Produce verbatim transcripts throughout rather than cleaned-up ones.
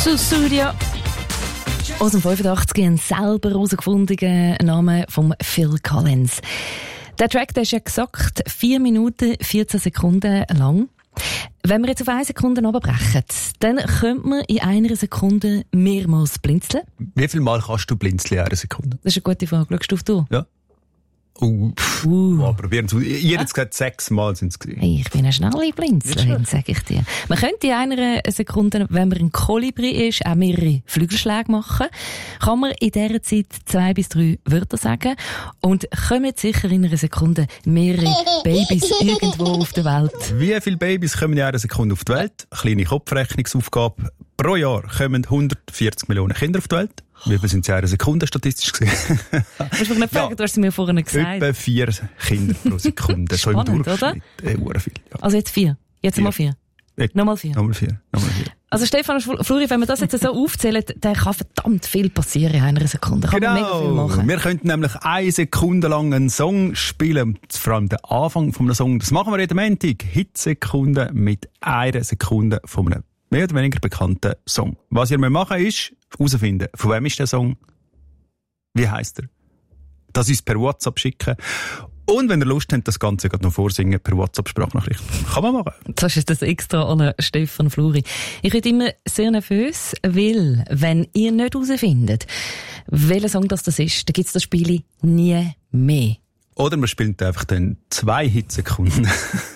Studio. Aus dem fünfundachtzig ein selber herausgefundenen Name von Phil Collins. Der Track, der ist ja gesagt vier Minuten vierzehn Sekunden lang. Wenn wir jetzt auf eine Sekunde runterbrechen, dann könnte man in einer Sekunde mehrmals blinzeln. Wie viel Mal kannst du blinzeln in einer Sekunde? Das ist eine gute Frage. Schaust du auf du? Ja. Oh, pff, uh. oh, probieren Sie. Ihr habt gesagt, sechs Mal sind es gewesen. Hey, ich bin eine schnelle Blinzlerin, sage ich dir. Man könnte in einer Sekunde, wenn man ein Kolibri ist, auch mehrere Flügelschläge machen. Kann man in dieser Zeit zwei bis drei Wörter sagen und kommen sicher in einer Sekunde mehrere Babys irgendwo auf der Welt. Wie viele Babys kommen in einer Sekunde auf die Welt? Kleine Kopfrechnungsaufgabe. Pro Jahr kommen hundertvierzig Millionen Kinder auf die Welt. Wie viel sind es in einer Sekunde statistisch gesehen? Musst du mich nicht fragen, ja. Du hast es mir vorhin gesagt. Etwa vier Kinder pro Sekunde. Spannend, so im Durchschnitt. Oder? Äh, viel, ja. Also jetzt vier. Jetzt nochmal vier. Äh, nochmal vier. Nochmal vier. Nochmal vier. Also Stefan Fluri, wenn wir das jetzt so aufzählen, dann kann verdammt viel passieren in einer Sekunde. Kann genau. man mega viel machen. Wir könnten nämlich eine Sekunde lang einen Song spielen. Vor allem den Anfang von einem Song. Das machen wir jeden Montag. Hitsekunden mit einer Sekunde von einem mehr oder weniger bekannten Song. Was ihr machen müsst, ist herausfinden, von wem ist der Song, wie heisst er, das uns per WhatsApp schicken und wenn ihr Lust habt, das Ganze gerade noch vorsingen per WhatsApp-Sprachnachricht. Kann man machen. Das ist das extra an Stefan Fluri. Ich bin immer sehr nervös, weil, wenn ihr nicht herausfindet, welcher Song das, das ist, dann gibt es das Spiel nie mehr. Oder man spielt einfach dann zwei Hitsekunden.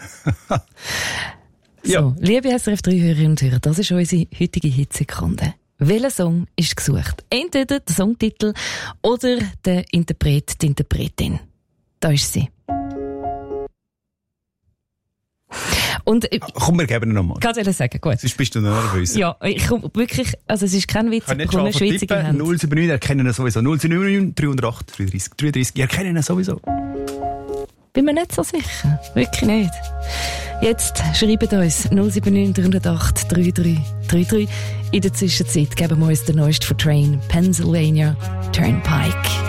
Ja. So, liebe S R F drei Hörerinnen und Hörer, das ist unsere heutige Hitsekunde. Welcher Song ist gesucht? Entweder der Songtitel oder der Interpret, die Interpretin. Da ist sie. Und, äh, Komm, wir geben ihn nochmal. Kannst du ehrlich sagen, gut. Sonst bist du noch nervös. Ja, ich komm wirklich, also es ist kein Witz, ich bekomme schwitzige Hände. null sieben neun, ihr kennt ihn sowieso. null sieben neun, drei null acht, drei drei drei drei, ihr kennt ihn sowieso. Bin mir nicht so sicher. Wirklich nicht. Jetzt schreibt uns null sieben neun, drei null acht, drei drei drei drei. In der Zwischenzeit geben wir uns den neuesten von Train, Pennsylvania Turnpike.